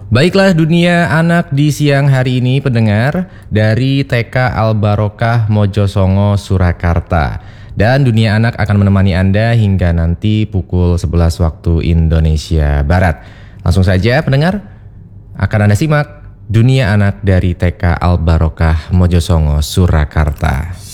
Baiklah dunia anak di siang hari ini pendengar dari TK Al Barokah Mojosongo Surakarta. Dan dunia anak akan menemani Anda hingga nanti pukul 11 waktu Indonesia Barat. Langsung saja pendengar akan Anda simak dunia anak dari TK Al Barokah Mojosongo Surakarta.